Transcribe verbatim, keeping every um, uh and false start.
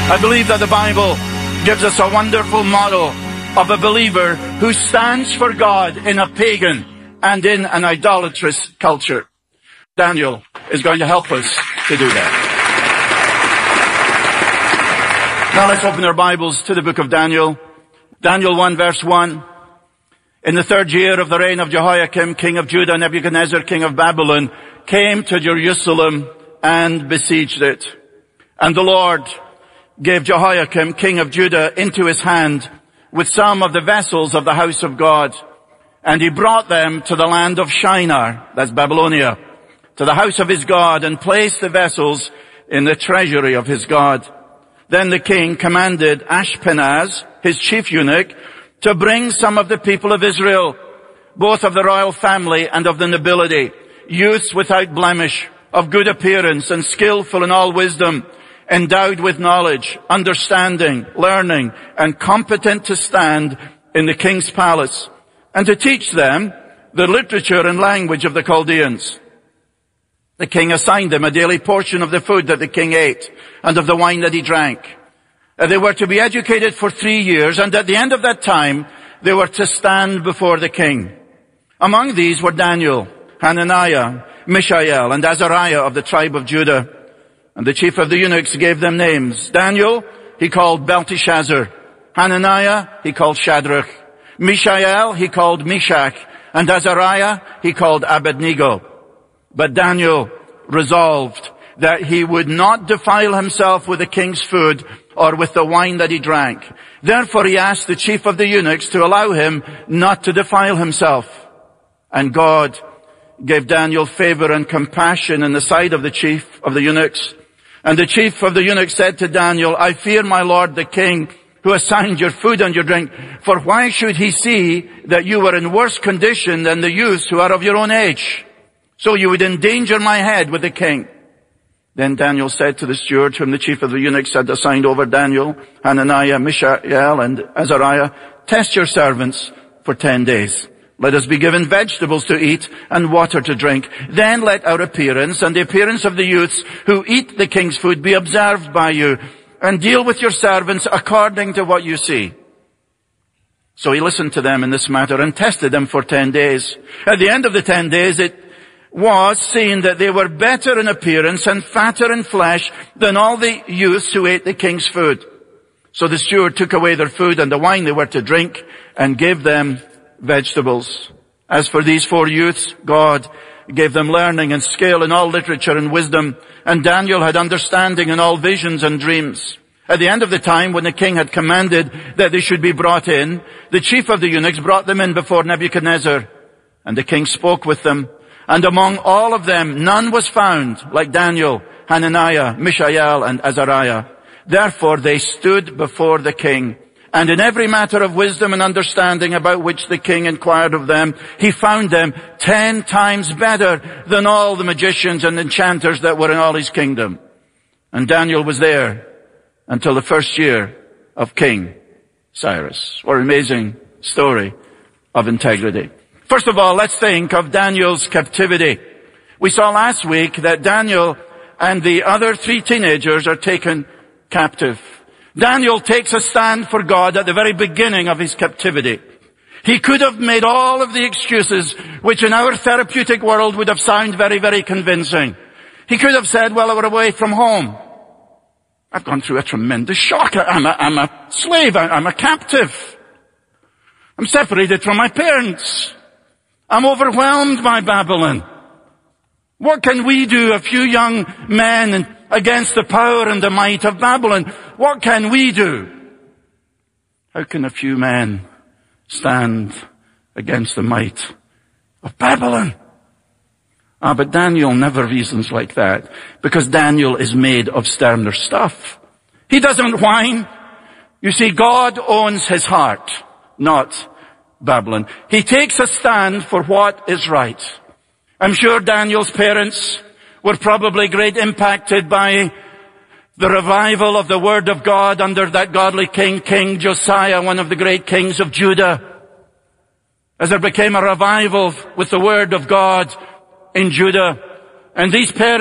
I believe that the Bible gives us a wonderful model of a believer who stands for God in a pagan and in an idolatrous culture. Daniel is going to help us to do that. Now let's open our Bibles to the book of Daniel. Daniel one verse one. In the third year of the reign of Jehoiakim, king of Judah, Nebuchadnezzar, king of Babylon, came to Jerusalem and besieged it. And the Lord gave Jehoiakim, king of Judah, into his hand with some of the vessels of the house of God. And he brought them to the land of Shinar, that's Babylonia, to the house of his God, and placed the vessels in the treasury of his God. Then the king commanded Ashpenaz, his chief eunuch, to bring some of the people of Israel, both of the royal family and of the nobility, youths without blemish, of good appearance and skillful in all wisdom, endowed with knowledge, understanding, learning, and competent to stand in the king's palace, and to teach them the literature and language of the Chaldeans. The king assigned them a daily portion of the food that the king ate and of the wine that he drank. Uh, they were to be educated for three years, and at the end of that time, they were to stand before the king. Among these were Daniel, Hananiah, Mishael, and Azariah of the tribe of Judah. And the chief of the eunuchs gave them names. Daniel, he called Belteshazzar. Hananiah, he called Shadrach. Mishael, he called Meshach. And Azariah, he called Abednego. But Daniel resolved that he would not defile himself with the king's food or with the wine that he drank. Therefore he asked the chief of the eunuchs to allow him not to defile himself. And God gave Daniel favor and compassion in the sight of the chief of the eunuchs. And the chief of the eunuchs said to Daniel, I fear my lord the king, who assigned your food and your drink, for why should he see that you were in worse condition than the youths who are of your own age? So you would endanger my head with the king. Then Daniel said to the steward, whom the chief of the eunuchs had assigned over Daniel, Hananiah, Mishael, and Azariah, test your servants for ten days. Let us be given vegetables to eat and water to drink. Then let our appearance and the appearance of the youths who eat the king's food be observed by you, and deal with your servants according to what you see. So he listened to them in this matter and tested them for ten days. At the end of the ten days, it was seen that they were better in appearance and fatter in flesh than all the youths who ate the king's food. So the steward took away their food and the wine they were to drink and gave them vegetables. As for these four youths, God gave them learning and skill in all literature and wisdom, and Daniel had understanding in all visions and dreams. At the end of the time, when the king had commanded that they should be brought in, the chief of the eunuchs brought them in before Nebuchadnezzar, and the king spoke with them. And among all of them, none was found like Daniel, Hananiah, Mishael, and Azariah. Therefore they stood before the king. And in every matter of wisdom and understanding about which the king inquired of them, he found them ten times better than all the magicians and enchanters that were in all his kingdom. And Daniel was there until the first year of King Cyrus. What an amazing story of integrity. First of all, let's think of Daniel's captivity. We saw last week that Daniel and the other three teenagers are taken captive. Daniel takes a stand for God at the very beginning of his captivity. He could have made all of the excuses which in our therapeutic world would have sounded very, very convincing. He could have said, well, I were away from home. I've gone through a tremendous shock. I'm a, I'm a slave. I'm a captive. I'm separated from my parents. I'm overwhelmed by Babylon. What can we do, a few young men, against the power and the might of Babylon? What can we do? How can a few men stand against the might of Babylon? Ah, but Daniel never reasons like that, because Daniel is made of sterner stuff. He doesn't whine. You see, God owns his heart, not Babylon. He takes a stand for what is right. I'm sure Daniel's parents were probably greatly impacted by the revival of the Word of God under that godly king, King Josiah, one of the great kings of Judah. As there became a revival with the Word of God in Judah. And these parents